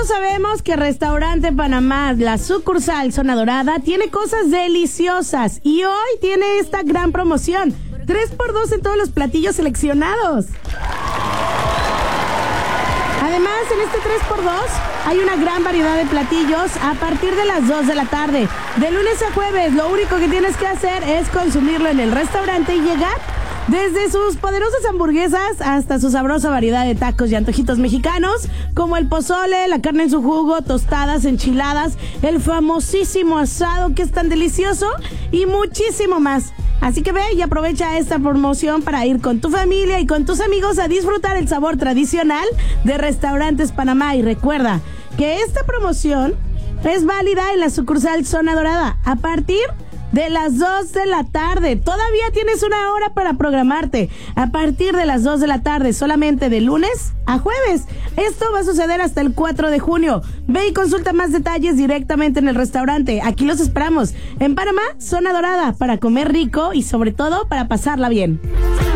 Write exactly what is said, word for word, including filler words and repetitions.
sabemos que Restaurante Panamá, la sucursal Zona Dorada, tiene cosas deliciosas y hoy tiene esta gran promoción. tres por dos en todos los platillos seleccionados. Además, en este tres por dos hay una gran variedad de platillos a partir de las dos de la tarde. De lunes a jueves, lo único que tienes que hacer es consumirlo en el restaurante y llegar desde sus poderosas hamburguesas hasta su sabrosa variedad de tacos y antojitos mexicanos, como el pozole, la carne en su jugo, tostadas, enchiladas, el famosísimo asado que es tan delicioso y muchísimo más. Así que ve y aprovecha esta promoción para ir con tu familia y con tus amigos a disfrutar el sabor tradicional de Restaurantes Panamá. Y recuerda que esta promoción es válida en la sucursal Zona Dorada a partir de las dos de la tarde. Todavía tienes una hora para programarte. A partir de las dos de la tarde, solamente de lunes a jueves. Esto va a suceder hasta el cuatro de junio. Ve y consulta más detalles directamente en el restaurante. Aquí los esperamos. En Panamá, Zona Dorada, para comer rico y sobre todo para pasarla bien.